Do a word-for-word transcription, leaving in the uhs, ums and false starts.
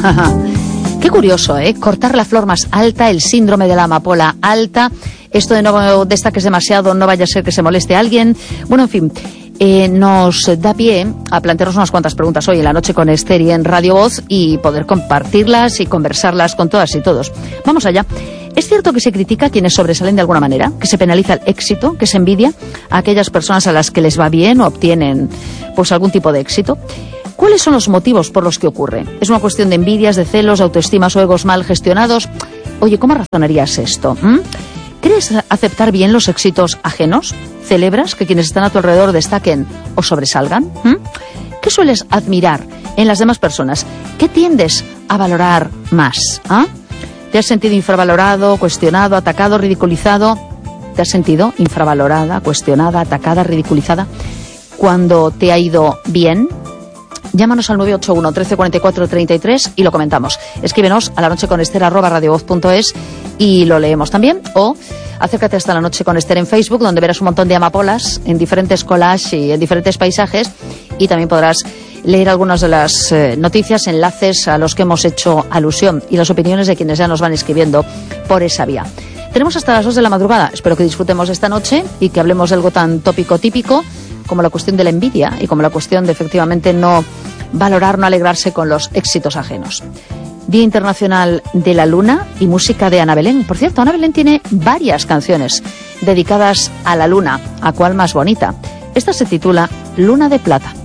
Qué curioso, ¿eh? Cortar la flor más alta, el síndrome de la amapola alta, esto de no destaques demasiado, no vaya a ser que se moleste a alguien. Bueno, en fin, eh, nos da pie a plantearnos unas cuantas preguntas hoy en la noche con Esther y en Radio Voz y poder compartirlas y conversarlas con todas y todos. Vamos allá. ¿Es cierto que se critica a quienes sobresalen de alguna manera? ¿Que se penaliza el éxito? ¿Que se envidia a aquellas personas a las que les va bien o obtienen pues algún tipo de éxito? ¿Cuáles son los motivos por los que ocurre? ¿Es una cuestión de envidias, de celos, de autoestimas o egos mal gestionados? Oye, ¿cómo razonarías esto? ¿Mm? ¿Crees aceptar bien los éxitos ajenos? ¿Celebras que quienes están a tu alrededor destaquen o sobresalgan? ¿Mm? ¿Qué sueles admirar en las demás personas? ¿Qué tiendes a valorar más? ¿Ah? ¿Te has sentido infravalorado, cuestionado, atacado, ridiculizado? ¿Te has sentido infravalorada, cuestionada, atacada, ridiculizada cuando te ha ido bien? Llámanos al nueve ocho uno, trece cuarenta y cuatro, treinta y tres y lo comentamos. Escríbenos a la noche con Esther arroba radiovoz punto es y lo leemos también. O acércate hasta La Noche con Esther en Facebook, donde verás un montón de amapolas en diferentes collages y en diferentes paisajes. Y también podrás leer algunas de las eh, noticias, enlaces a los que hemos hecho alusión y las opiniones de quienes ya nos van escribiendo por esa vía. Tenemos hasta las dos de la madrugada. Espero que disfrutemos esta noche y que hablemos de algo tan tópico típico como la cuestión de la envidia y como la cuestión de efectivamente no valorar, no alegrarse con los éxitos ajenos. Día Internacional de la Luna y música de Ana Belén. Por cierto, Ana Belén tiene varias canciones dedicadas a la luna. ¿A cuál más bonita? Esta se titula Luna de Plata.